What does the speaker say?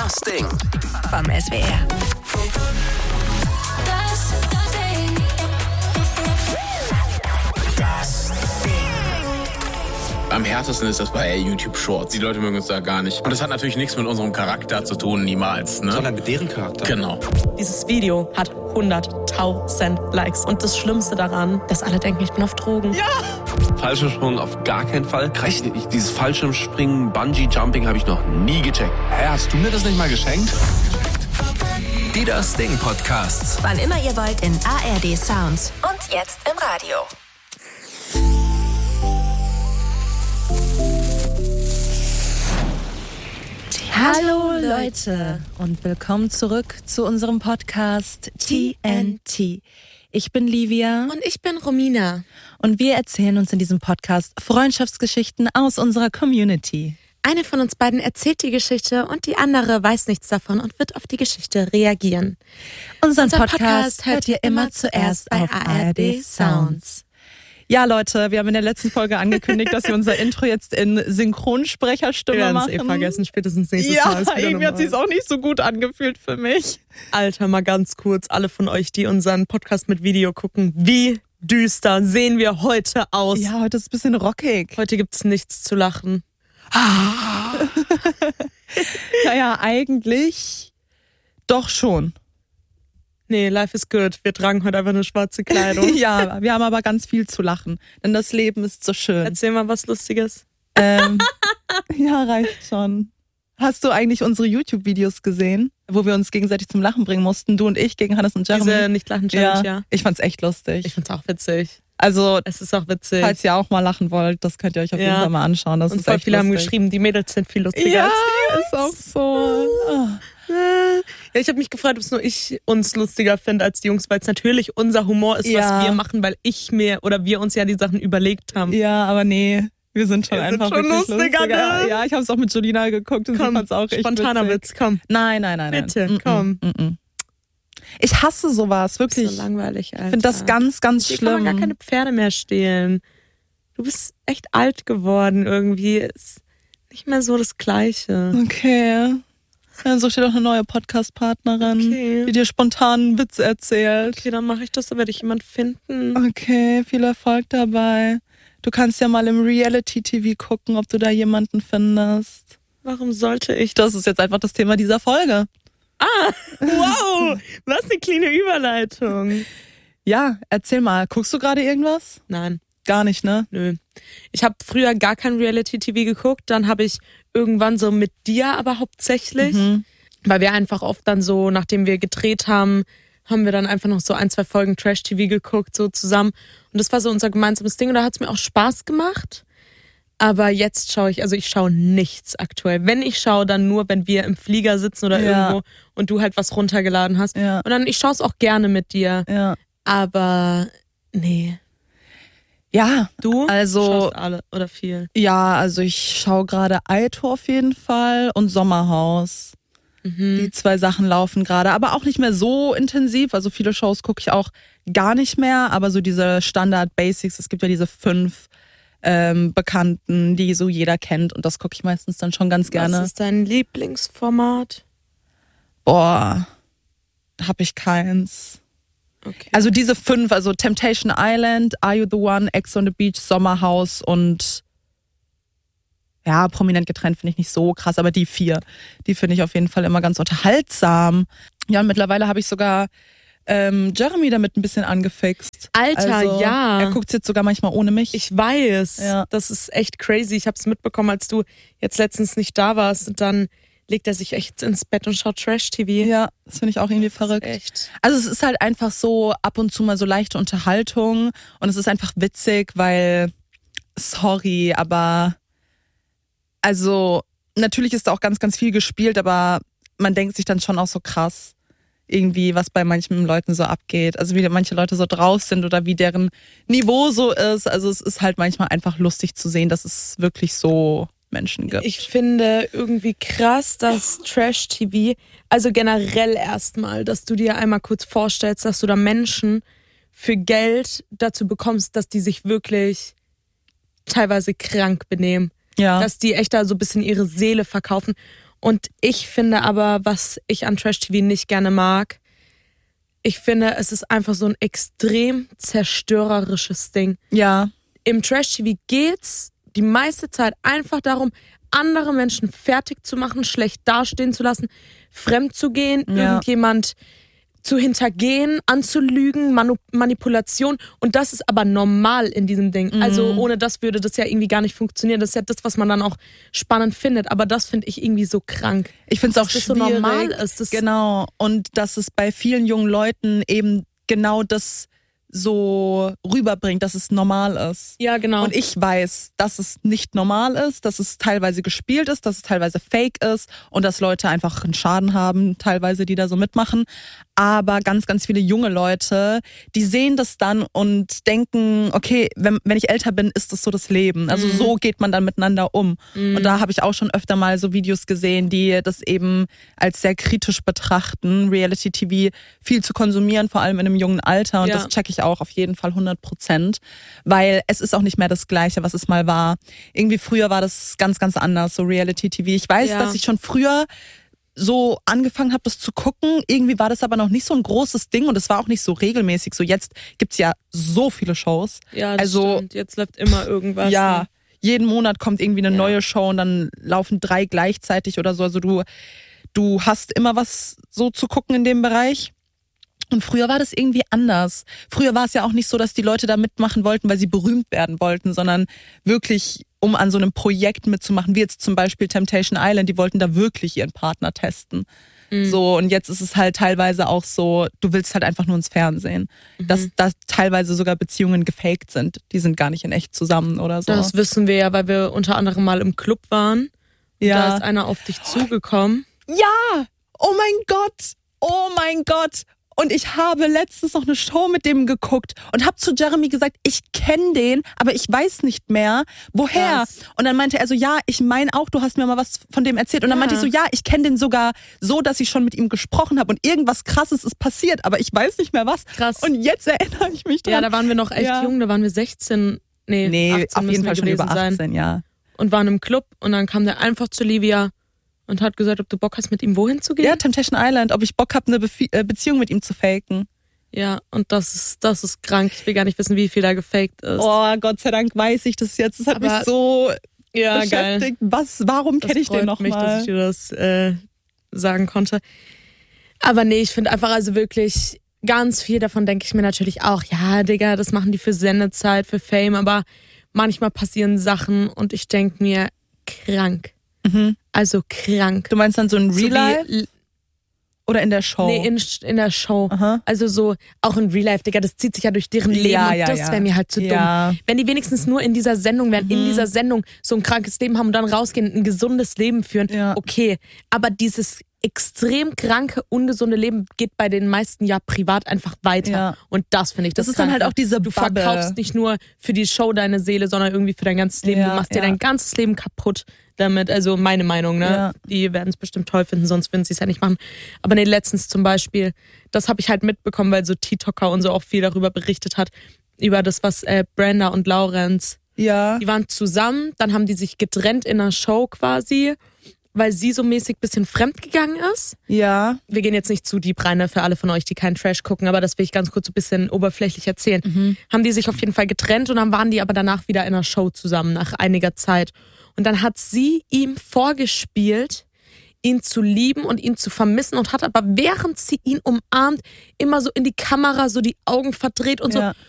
Das Ding. Vom SWR. Am härtesten ist das bei YouTube Shorts. Die Leute mögen uns da gar nicht. Und das hat natürlich nichts mit unserem Charakter zu tun, niemals. Ne? Sondern mit deren Charakter. Genau. Dieses Video hat 100.000 Likes. Und das Schlimmste daran, dass alle denken, ich bin auf Drogen. Ja! Fallschirmsprung auf gar keinen Fall. Dieses Fallschirmspringen, Bungee-Jumping habe ich noch nie gecheckt. Hä, hast du mir das nicht mal geschenkt? Die Das Ding Podcasts. Wann immer ihr wollt in ARD Sounds. Und jetzt im Radio. Hallo Leute und willkommen zurück zu unserem Podcast TNT. Ich bin Livia. Und ich bin Romina. Und wir erzählen uns in diesem Podcast Freundschaftsgeschichten aus unserer Community. Eine von uns beiden erzählt die Geschichte und die andere weiß nichts davon und wird auf die Geschichte reagieren. Unser Podcast hört ihr immer zuerst auf ARD Sounds. Ja, Leute, wir haben in der letzten Folge angekündigt, dass wir unser Intro jetzt in Synchronsprecherstimme machen. Wir werden es vergessen, spätestens nächstes Mal. Ja, irgendwie hat es sich auch nicht so gut angefühlt für mich. Alter, mal ganz kurz, alle von euch, die unseren Podcast mit Video gucken, wie düster sehen wir heute aus? Ja, heute ist es ein bisschen rockig. Heute gibt's nichts zu lachen. Naja, eigentlich doch schon. Nee, life is good. Wir tragen heute einfach eine schwarze Kleidung. Ja, wir haben aber ganz viel zu lachen, denn das Leben ist so schön. Erzähl mal was Lustiges. Ja, reicht schon. Hast du eigentlich unsere YouTube-Videos gesehen, wo wir uns gegenseitig zum Lachen bringen mussten? Du und ich gegen Hannes und Jeremy. Diese Nicht-Lachen-Challenge, ja. Ich fand's echt lustig. Ich fand's auch witzig. Also, es ist auch witzig. Falls ihr auch mal lachen wollt, das könnt ihr euch auf jeden Fall mal anschauen. Das und ist voll echt viele lustig. haben geschrieben, die Mädels sind viel lustiger als die Jungs. Ist auch so. Oh. Ja, ich habe mich gefragt, ob es nur ich uns lustiger finde als die Jungs, weil es natürlich unser Humor ist, was wir machen, weil wir uns ja die Sachen überlegt haben. Ja, aber nee, wir sind schon einfach schon wirklich lustiger. Ne? Ja, ich habe es auch mit Julina geguckt und sie fand's auch echt spontaner witzig. Witz, komm. Nein. Bitte, komm. Ich hasse sowas, wirklich. Das ist so langweilig, Alter. Ich finde das ganz, ganz schlimm. Hier kann man gar keine Pferde mehr stehlen. Du bist echt alt geworden irgendwie. Ist nicht mehr so das Gleiche. Okay. Dann such dir doch eine neue Podcast-Partnerin, die dir spontan einen Witz erzählt. Okay, dann mache ich das, da werde ich jemanden finden. Okay, viel Erfolg dabei. Du kannst ja mal im Reality-TV gucken, ob du da jemanden findest. Warum sollte ich? Das ist jetzt einfach das Thema dieser Folge. Ah, wow, was eine kleine Überleitung. Ja, erzähl mal, guckst du gerade irgendwas? Nein. Gar nicht, ne? Nö. Ich habe früher gar kein Reality-TV geguckt, dann habe ich irgendwann so mit dir aber hauptsächlich, weil wir einfach oft dann so, nachdem wir gedreht haben, haben wir dann einfach noch so 1-2 Folgen Trash-TV geguckt, so zusammen. Und das war so unser gemeinsames Ding und da hat es mir auch Spaß gemacht. Aber jetzt schaue ich schaue nichts aktuell. Wenn ich schaue, dann nur, wenn wir im Flieger sitzen oder irgendwo und du halt was runtergeladen hast. Ja. Und dann, ich schaue es auch gerne mit dir. Ja. Aber nee. Ja, du also schaust alle oder viel? Ja, also ich schaue gerade Aito auf jeden Fall und Sommerhaus. Die 2 Sachen laufen gerade, aber auch nicht mehr so intensiv. Also viele Shows gucke ich auch gar nicht mehr, aber so diese Standard-Basics, es gibt ja diese 5 Bekannten, die so jeder kennt und das gucke ich meistens dann schon ganz gerne. Was ist dein Lieblingsformat? Boah, hab ich keins. Okay. Also diese 5, also Temptation Island, Are You the One, Ex on the Beach, Sommerhaus und ja, prominent getrennt finde ich nicht so krass, aber die 4, die finde ich auf jeden Fall immer ganz unterhaltsam. Ja, und mittlerweile habe ich sogar Jeremy damit ein bisschen angefixt. Alter, also, ja. Er guckt jetzt sogar manchmal ohne mich. Ich weiß. Ja. Das ist echt crazy. Ich habe es mitbekommen, als du jetzt letztens nicht da warst. Und dann legt er sich echt ins Bett und schaut Trash-TV. Ja, das finde ich auch irgendwie verrückt. Echt. Also es ist halt einfach so ab und zu mal so leichte Unterhaltung. Und es ist einfach witzig, weil, sorry, aber also natürlich ist da auch ganz, ganz viel gespielt, aber man denkt sich dann schon auch so krass, irgendwie, was bei manchen Leuten so abgeht. Also wie manche Leute so drauf sind oder wie deren Niveau so ist. Also es ist halt manchmal einfach lustig zu sehen, dass es wirklich so Menschen gibt. Ich finde irgendwie krass, dass Trash-TV, also generell erstmal, dass du dir einmal kurz vorstellst, dass du da Menschen für Geld dazu bekommst, dass die sich wirklich teilweise krank benehmen. Ja. Dass die echt da so ein bisschen ihre Seele verkaufen. Und ich finde aber, was ich an Trash-TV nicht gerne mag, ich finde, es ist einfach so ein extrem zerstörerisches Ding. Ja. Im Trash-TV geht's die meiste Zeit einfach darum, andere Menschen fertig zu machen, schlecht dastehen zu lassen, fremd zu gehen, irgendjemand zu hintergehen, anzulügen, Manipulation. Und das ist aber normal in diesem Ding. Also ohne das würde das ja irgendwie gar nicht funktionieren. Das ist ja das, was man dann auch spannend findet. Aber das finde ich irgendwie so krank. Ich finde es auch dass schwierig. Das so normal ist. Genau. Und dass es bei vielen jungen Leuten eben genau das so rüberbringt, dass es normal ist. Ja, genau. Und ich weiß, dass es nicht normal ist, dass es teilweise gespielt ist, dass es teilweise fake ist und dass Leute einfach einen Schaden haben, teilweise, die da so mitmachen. Aber ganz, ganz viele junge Leute, die sehen das dann und denken, okay, wenn ich älter bin, ist das so das Leben. Also so geht man dann miteinander um. Und da habe ich auch schon öfter mal so Videos gesehen, die das eben als sehr kritisch betrachten, Reality-TV viel zu konsumieren, vor allem in einem jungen Alter. Und das checke ich auch auf jeden Fall 100%, weil es ist auch nicht mehr das Gleiche, was es mal war. Irgendwie früher war das ganz, ganz anders, so Reality-TV. Ich weiß, dass ich schon früher so angefangen habe, das zu gucken. Irgendwie war das aber noch nicht so ein großes Ding und es war auch nicht so regelmäßig. So jetzt gibt's ja so viele Shows. Ja, das stimmt. Jetzt läuft immer irgendwas. Ja, jeden Monat kommt irgendwie eine neue Show und dann laufen 3 gleichzeitig oder so. Also du hast immer was so zu gucken in dem Bereich. Und früher war das irgendwie anders. Früher war es ja auch nicht so, dass die Leute da mitmachen wollten, weil sie berühmt werden wollten, sondern wirklich, um an so einem Projekt mitzumachen, wie jetzt zum Beispiel Temptation Island, die wollten da wirklich ihren Partner testen. So, und jetzt ist es halt teilweise auch so, du willst halt einfach nur ins Fernsehen. Dass teilweise sogar Beziehungen gefaked sind. Die sind gar nicht in echt zusammen oder so. Das wissen wir ja, weil wir unter anderem mal im Club waren. Ja. Da ist einer auf dich zugekommen. Ja! Oh mein Gott! Oh mein Gott! Und ich habe letztens noch eine Show mit dem geguckt und habe zu Jeremy gesagt, ich kenne den, aber ich weiß nicht mehr, woher. Krass. Und dann meinte er so, ja, ich meine auch, du hast mir mal was von dem erzählt. Und dann meinte ich so, ja, ich kenne den sogar so, dass ich schon mit ihm gesprochen habe und irgendwas Krasses ist passiert, aber ich weiß nicht mehr was. Krass. Und jetzt erinnere ich mich dran. Ja, da waren wir noch echt jung, da waren wir 16, 18 auf jeden Fall schon über 18, sein. ja. Und waren im Club und dann kam der einfach zu Livia und hat gesagt, ob du Bock hast, mit ihm wohin zu gehen. Ja, Temptation Island, ob ich Bock habe, eine Beziehung mit ihm zu faken. Ja, und das ist krank. Ich will gar nicht wissen, wie viel da gefaked ist. Oh, Gott sei Dank weiß ich das jetzt. Das hat mich so beschäftigt. Geil. Warum kenne ich den noch mich, mal? dass ich dir das sagen konnte. Aber nee, ich finde einfach also wirklich ganz viel davon denke ich mir natürlich auch, ja, Digga, das machen die für Sendezeit, für Fame, aber manchmal passieren Sachen und ich denke mir, krank. Also krank. Du meinst dann so ein Real Life? So oder in der Show? Nee, in der Show. Aha. Also so, auch in Real Life, Digga, das zieht sich ja durch deren Leben und das wäre mir halt zu dumm. Wenn die wenigstens nur in dieser Sendung wären, in dieser Sendung so ein krankes Leben haben und dann rausgehen, ein gesundes Leben führen, okay. Aber dieses extrem kranke, ungesunde Leben geht bei den meisten ja privat einfach weiter. Ja. Und das finde ich das ist dann halt auch diese Du Bubble. verkaufst nicht nur für die Show deine Seele, sondern irgendwie für dein ganzes Leben. Du machst dir dein ganzes Leben kaputt damit. Also meine Meinung, ne? Ja. Die werden es bestimmt toll finden, sonst würden sie es ja nicht machen. Aber nee, letztens zum Beispiel, das habe ich halt mitbekommen, weil so TikToker und so auch viel darüber berichtet hat, über das, was Brenda und Laurenz, die waren zusammen, dann haben die sich getrennt in einer Show quasi, weil sie so mäßig ein bisschen fremdgegangen ist. Ja. Wir gehen jetzt nicht zu deep rein, ne, für alle von euch, die keinen Trash gucken, aber das will ich ganz kurz so ein bisschen oberflächlich erzählen. Haben die sich auf jeden Fall getrennt und dann waren die aber danach wieder in einer Show zusammen, nach einiger Zeit. Und dann hat sie ihm vorgespielt, ihn zu lieben und ihn zu vermissen und hat aber, während sie ihn umarmt, immer so in die Kamera so die Augen verdreht und so.